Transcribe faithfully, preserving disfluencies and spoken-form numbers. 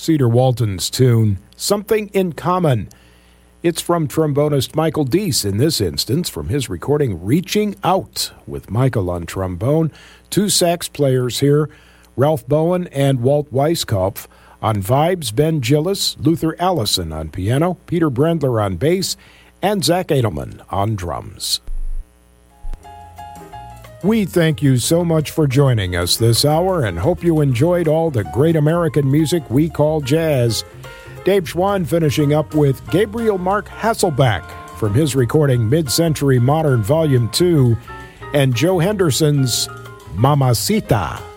Cedar Walton's tune, Something in Common. It's from trombonist Michael Deese in this instance, from his recording Reaching Out, with Michael on trombone, two sax players here, Ralph Bowen and Walt Weiskopf. On vibes, Ben Gillis, Luther Allison on piano, Peter Brendler on bass, and Zach Edelman on drums. We thank you so much for joining us this hour and hope you enjoyed all the great American music we call jazz. Dave Schwann finishing up with Gabriel Mark Hasselback from his recording Mid-Century Modern Volume two and Joe Henderson's Mamacita.